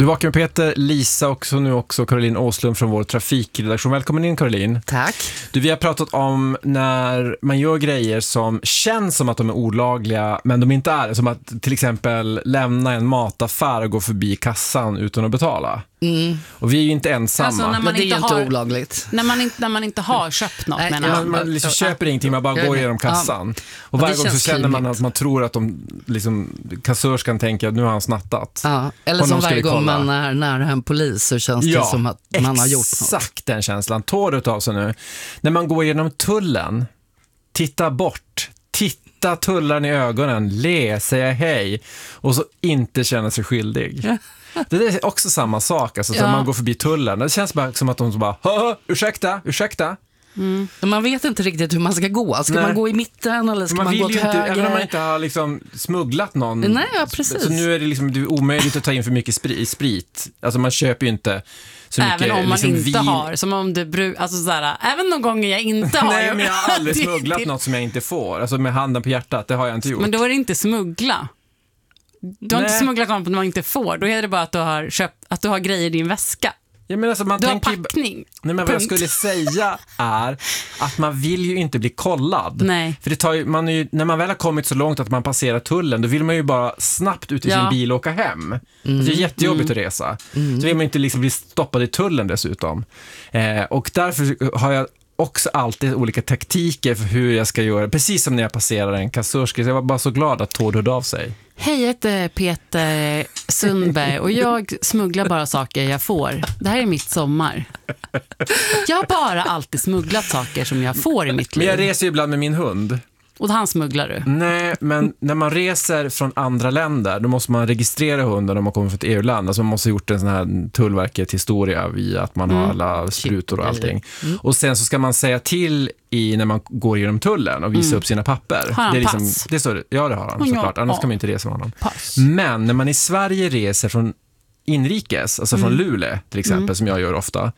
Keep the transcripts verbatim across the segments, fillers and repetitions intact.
Du vakar med Peter, Lisa och så nu också Caroline Åslund från vår trafikredaktion. Välkommen in, Caroline. Tack. Du, vi har pratat om när man gör grejer som känns som att de är olagliga men de inte är. Som att till exempel lämna en mataffär och gå förbi kassan utan att betala. Mm. Och vi är ju inte ensamma. Alltså, när man men det är ju inte inte har, olagligt. När man inte, när man inte har köpt något. Nej, Men Man, man liksom köper ingenting, man bara går igenom kassan. Och varje gång så känner man att man tror att de, liksom, kassörskan tänker att nu har han snattat. Ja, eller som varje gång man är nära en polis så känns ja, det som att man har gjort något. Exakt den känslan. Tår av sig nu. När man går igenom tullen, titta bort, titta tullaren i ögonen, le, säga hej och så inte känna sig skyldig. Det är också samma sak, alltså, ja. När man går förbi tullen. Det känns bara som att de så bara, Hå, ursäkta, ursäkta. Mm. Man vet inte riktigt hur man ska gå. Ska Nej. man gå i mitten eller ska man, man gå till höger? Även om man inte har liksom smugglat någon. Nej, ja, precis. Så nu är det liksom det är omöjligt att ta in för mycket sprit. sprit. Alltså man köper ju inte så även mycket. Även om man liksom inte vin. har. Som om du bru- alltså såhär, även någon gånger jag inte har. Nej, men jag har aldrig smugglat något som jag inte får. Alltså med handen på hjärtat, det har jag inte gjort. Men då är det inte smuggla. Du har Nej. inte smugglat något man inte får. Då är det bara att du har köpt, att du har grejer i din väska. Ja, men alltså man du tänker, har packning. Nej, men vad jag skulle säga är att man vill ju inte bli kollad. Nej. För det tar ju, man är ju, när man väl har kommit så långt att man passerar tullen, då vill man ju bara snabbt ut i ja. sin bil och åka hem. Mm. Alltså det är jättejobbigt mm. att resa. Mm. Så vill man inte liksom bli stoppad i tullen dessutom. Eh, och därför har jag också alltid olika taktiker för hur jag ska göra. Precis som när jag passerar en kassörska. Så jag var bara så glad att Tord hörde av sig. Hej, jag heter Peter Sundberg och jag smugglar bara saker jag får. Det här är mitt sommar. Jag har bara alltid smugglat saker som jag får i mitt liv. Men jag reser ju ibland med min hund. Och han smugglar du? Nej, men när man reser från andra länder då måste man registrera hunden om man kommer från ett E U-land. Alltså man måste ha gjort en sån här Tullverket historia via att man mm. har alla sprutor och allting. Mm. Och sen så ska man säga till i när man går genom tullen och visa mm. upp sina papper. Har han det är liksom, pass? Det står, ja, det har han såklart. Annars ja. kan man inte resa med honom. Pass. Men när man i Sverige reser från inrikes, alltså från mm. Luleå till exempel, mm. som jag gör ofta,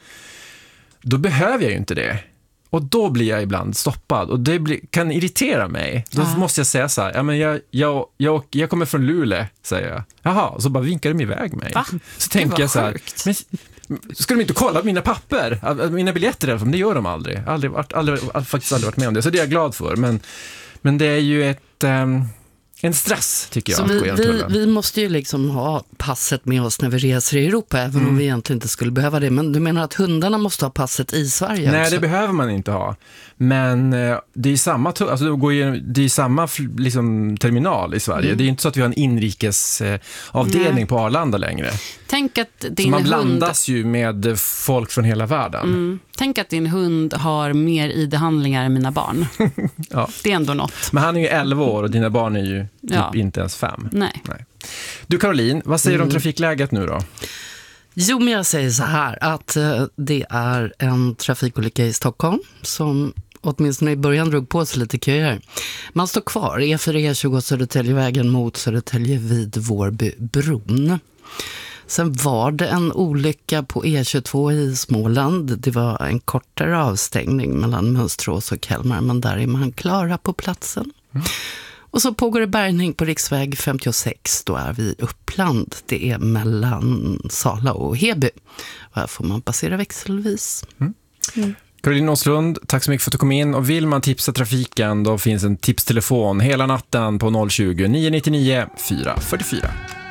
då behöver jag ju inte det. Och då blir jag ibland stoppad. Och det blir, kan irritera mig. Då ah. måste jag säga så här. Ja, men jag, jag, jag, jag kommer från Luleå, säger jag. Jaha, och så bara vinkar de iväg mig. Va? Så tänker jag så här. Men, ska de inte kolla mina papper? Mina biljetter, men det gör de aldrig. Aldrig, aldrig, aldrig faktiskt aldrig varit med om det. Så det är jag glad för. Men, men det är ju ett... Um, en stress, tycker jag. Så vi, vi, vi måste ju liksom ha passet med oss när vi reser i Europa, även mm. om vi egentligen inte skulle behöva det. Men du menar att hundarna måste ha passet i Sverige? Nej, också? Det behöver man inte ha. Men eh, det är samma, alltså, det går ju, det är samma liksom, terminal i Sverige. Mm. Det är inte så att vi har en inrikes eh, avdelning mm. på Arlanda längre. Tänk att din så man hund... blandas ju med folk från hela världen. Mm. Tänk att din hund har mer I D-handlingar än mina barn. Ja. Det är ändå något. Men han är ju elva år och dina barn är ju typ ja. inte ens fem. Nej. Nej. Du Caroline, vad säger mm. du om trafikläget nu då? Jo, men jag säger så här att uh, det är en trafikolycka i Stockholm som åtminstone i början drog på sig lite köer. Man står kvar E fyra E tjugo Södertäljevägen mot Södertälje vid Vårbybron. Sen var det en olycka på E tjugotvå i Småland. Det var en kortare avstängning mellan Mönsterås och Kalmar, men där är man klara på platsen. Mm. Och så pågår det bärgning på riksväg femtiosex. Då är vi Uppland. Det är mellan Sala och Heby. Och här får man passera växelvis. Mm. Mm. Caroline Åslund, tack så mycket för att du kom in. Och vill man tipsa trafiken, då finns en tipstelefon hela natten på noll tjugo, nio nio nio, fyra fyra fyra.